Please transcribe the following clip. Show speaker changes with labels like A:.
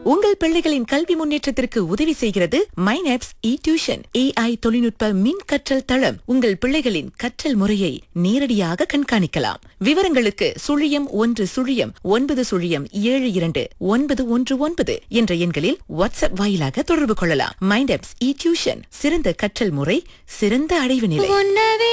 A: உங்கள் பிள்ளைகளின் கல்வி முன்னேற்றத்திற்கு உதவி செய்கிறது மைனாப்ஸ் டியூஷன். AI தொழில்நுட்ப மின் கற்றல் தளம். உங்கள் பிள்ளைகளின் கற்றல் முறையை நேரடியாக கண்காணிக்கலாம். விவரங்களுக்கு 011090729119 என்ற எண்களில் வாட்ஸ்அப் வாயிலாக தொடர்பு கொள்ளலாம். மைனாப்ஸ் டியூஷன், சிறந்த கற்றல் முறை, சிறந்த அடைவு நிலை.